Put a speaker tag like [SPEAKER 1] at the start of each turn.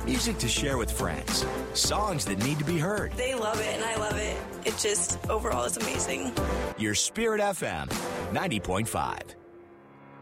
[SPEAKER 1] Music to share with friends. Songs that need to be heard.
[SPEAKER 2] They love it, and I love it. It just overall is amazing.
[SPEAKER 1] Your Spirit FM 90.5.